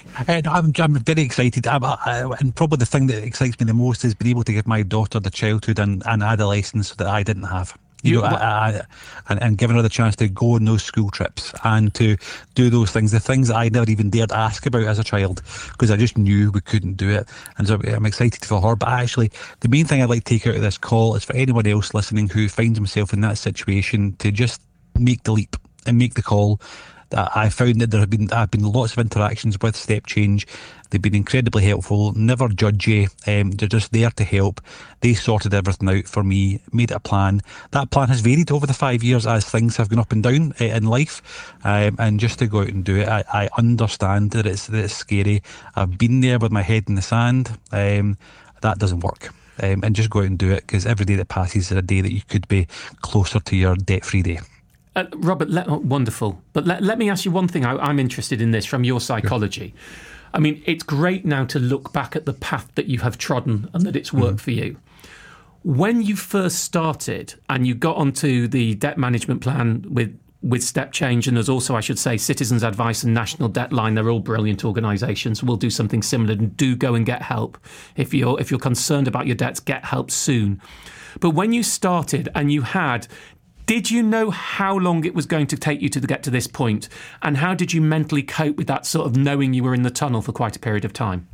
I'm very excited. And probably the thing that excites me the most is being able to give my daughter the childhood and adolescence that I didn't have. You, what, And giving her the chance to go on those school trips and to do those things, the things that I never even dared ask about as a child, because I just knew we couldn't do it. And so I'm excited for her. But actually, the main thing I'd like to take out of this call is for anyone else listening who finds himself in that situation to just make the leap and make the call. I found that I've been lots of interactions with Step Change. They've been incredibly helpful, never judge you. They're just there to help. They sorted everything out for me, made it a plan. That plan has varied over the 5 years as things have gone up and down in life. And just to go out and do it, I understand that it's scary. I've been there with my head in the sand. That doesn't work. And just go out and do it, because every day that passes is a day that you could be closer to your debt-free day. Robert, wonderful. But let me ask you one thing. I'm interested in this from your psychology. I mean, it's great now to look back at the path that you have trodden and that it's worked for you. When you first started and you got onto the debt management plan with Step Change, and there's also, I should say, Citizens Advice and National Debt Line, they're all brilliant organisations. We'll do something similar, and do go and get help. If you're concerned about your debts, get help soon. But when you started and did you know how long it was going to take you to get to this point? And how did you mentally cope with that sort of knowing you were in the tunnel for quite a period of time?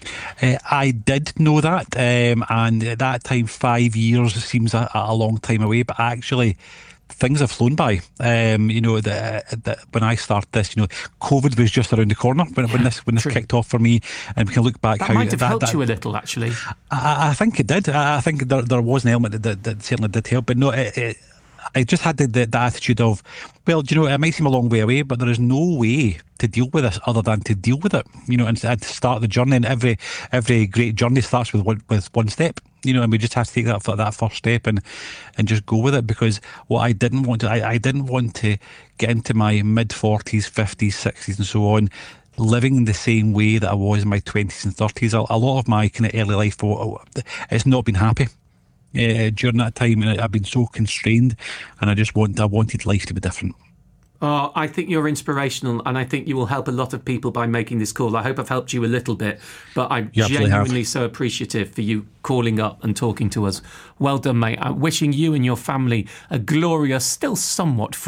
I did know that, and at that time 5 years seems a long time away, but actually things have flown by. When I started this, COVID was just around the corner when this kicked off for me, and we can look back. That might have helped you a little, actually. I think it did. I think there was an element that certainly did help, but no, I just had the attitude of, well, it might seem a long way away, but there is no way to deal with this other than to deal with it, and to start the journey. And every great journey starts with one step, and we just have to take that first step and just go with it. Because what I didn't want to get into my mid-40s, 50s, 60s and so on, living the same way that I was in my 20s and 30s. A lot of my kind of early life, it's not been happy. During that time, and I've been so constrained, and I wanted life to be different. Oh, I think you're inspirational, and I think you will help a lot of people by making this call. I hope I've helped you a little bit, but I'm genuinely so appreciative for you calling up and talking to us. Well done, mate. I'm wishing you and your family a glorious, still somewhat